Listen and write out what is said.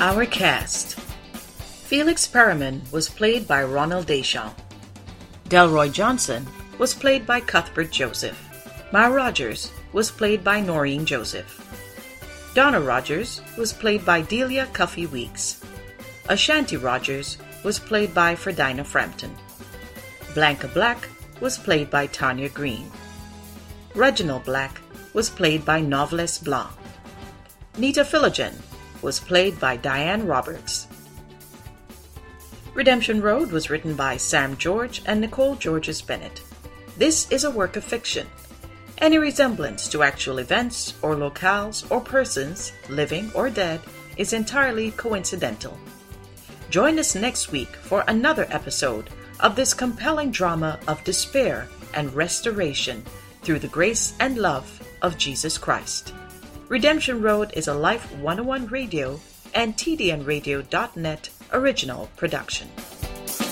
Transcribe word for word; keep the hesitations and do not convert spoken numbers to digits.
Our cast. Felix Perriman was played by Ronald Deschamps. Delroy Johnson was played by Cuthbert Joseph. Ma Rogers was played by Noreen Joseph. Donna Rogers was played by Delia Cuffy Weeks. Ashanti Rogers was played by Fredina Frampton. Blanca Black was played by Tanya Green. Reginald Black was played by Novelis Blanc. Nita Philogen was played by Diane Roberts. Redemption Road was written by Sam George and Nicole Georges Bennett. This is a work of fiction. Any resemblance to actual events or locales or persons, living or dead, is entirely coincidental. Join us next week for another episode of this compelling drama of despair and restoration through the grace and love of Jesus Christ. Redemption Road is a Life one oh one Radio and T D N radio dot net original production.